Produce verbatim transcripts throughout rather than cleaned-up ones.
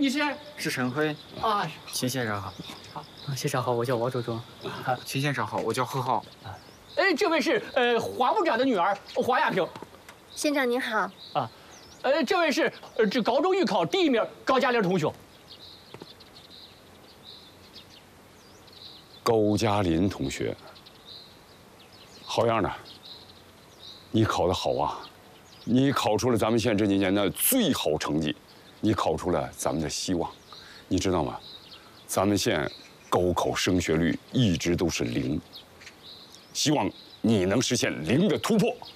你是？ 是陈辉啊， 秦先生好。 好，先生好，我叫王周忠。 啊，秦先生好，我叫贺浩。 哎，这位是呃华部长的女儿华亚萍。 县长您好。 啊，呃，这位是呃这高中预考第一名高佳玲同学。 高佳林同学，好样的！你考得好啊！你考出了咱们县这几年的最好成绩，你考出了咱们的希望。你知道吗？咱们县高考升学率一直都是零，希望你能实现零的突破。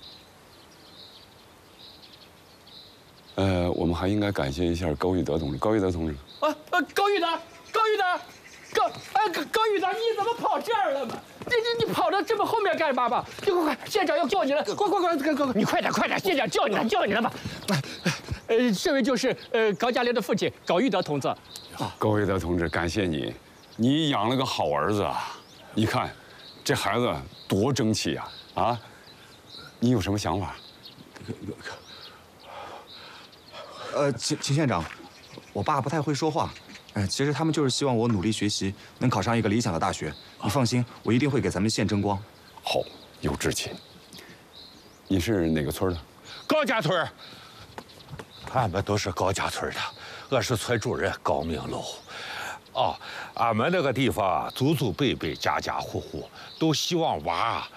呃，我们还应该感谢一下高玉德同志。高玉德同志， 啊呃，高玉德，高玉德，高哎高高玉德，你怎么跑这儿了嘛？这这你跑到这么后面干嘛吧？快快快，县长要叫你了！快快快快快，你快点快点，县长叫你了，叫你了嘛！呃，这位就是呃高佳玲的父亲高玉德同志。 高玉德同志，感谢你，你养了个好儿子啊！你看，这孩子多争气呀！啊，你有什么想法？ 呃，秦秦县长，我爸不太会说话，呃，其实他们就是希望我努力学习，能考上一个理想的大学。你放心，我一定会给咱们县争光。 好，有志气。你是哪个村的？ 高家村。俺们都是高家村的，我是村主任高明楼。哦，俺们那个地方祖祖辈辈、家家户户都希望娃